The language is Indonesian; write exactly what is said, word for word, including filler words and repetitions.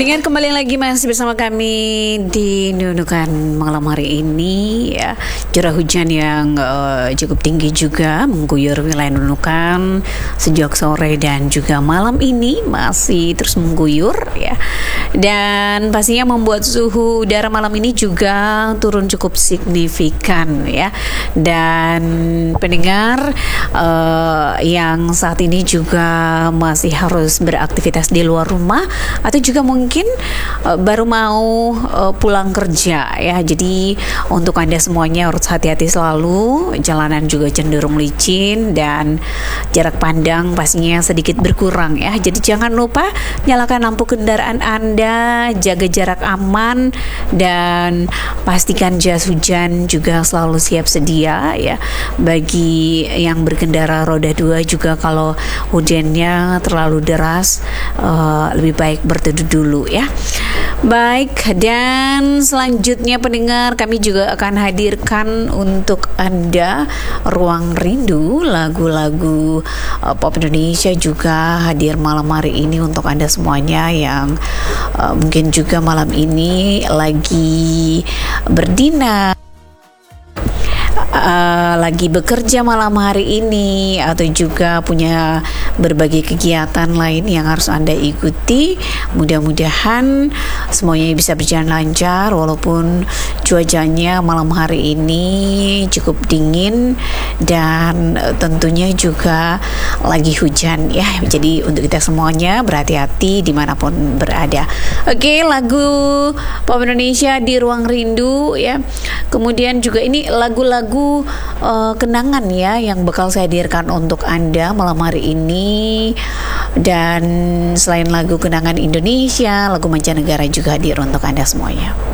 Pendengar, kembali lagi masih bersama kami di Nunukan malam hari ini ya. Curah hujan yang uh, cukup tinggi juga mengguyur wilayah Nunukan sejak sore dan juga malam ini masih terus mengguyur ya. Dan pastinya membuat suhu udara malam ini juga turun cukup signifikan ya. Dan pendengar uh, yang saat ini juga masih harus beraktivitas di luar rumah atau juga mungkin uh, baru mau uh, pulang kerja ya. Jadi untuk Anda semuanya harus hati-hati selalu. Jalanan juga cenderung licin dan jarak pandang pastinya sedikit berkurang ya. Jadi jangan lupa nyalakan lampu kendaraan Anda, jaga jarak aman, dan pastikan jas hujan juga selalu siap sedia ya. Bagi yang berkendara roda dua juga kalau hujannya terlalu deras, uh, lebih baik berteduh dulu ya. Baik, dan selanjutnya pendengar, kami juga akan hadirkan untuk Anda Ruang Rindu, lagu-lagu uh, pop Indonesia juga hadir malam hari ini untuk Anda semuanya yang uh, mungkin juga malam ini lagi berdinas, Uh, lagi bekerja malam hari ini, atau juga punya berbagai kegiatan lain yang harus Anda ikuti. Mudah-mudahan semuanya bisa berjalan lancar walaupun cuacanya malam hari ini cukup dingin dan tentunya juga lagi hujan ya. Jadi untuk kita semuanya berhati-hati dimanapun berada. Oke, lagu pop Indonesia di Ruang Rindu ya. Kemudian juga ini lagu-lagu uh, kenangan ya yang bakal saya hadirkan untuk Anda malam hari ini. Dan selain lagu kenangan Indonesia, lagu mancanegara juga hadir untuk Anda semuanya.